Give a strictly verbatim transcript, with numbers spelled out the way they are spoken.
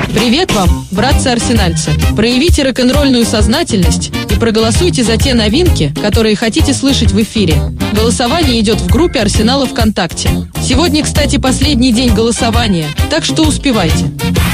Привет вам, братцы-арсенальцы! Проявите рок-н-ролльную сознательность и проголосуйте за те новинки, которые хотите слышать в эфире. Голосование идет в группе Арсенала ВКонтакте. Сегодня, кстати, последний день голосования, так что успевайте.